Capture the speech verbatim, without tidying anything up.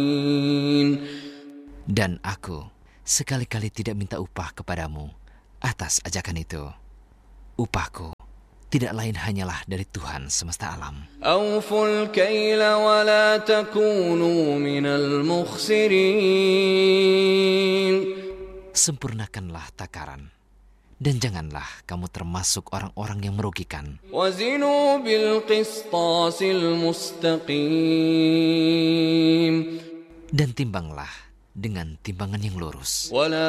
Dan aku sekali-kali tidak minta upah kepadamu atas ajakan itu. Upahku tidak lain hanyalah dari Tuhan semesta alam. Awful kaila wa la takunu minal mukhsirin. Sempurnakanlah takaran, dan janganlah kamu termasuk orang-orang yang merugikan. Wazinu bil qistasil mustaqim. Dan timbanglah dengan timbangan yang lurus. Wala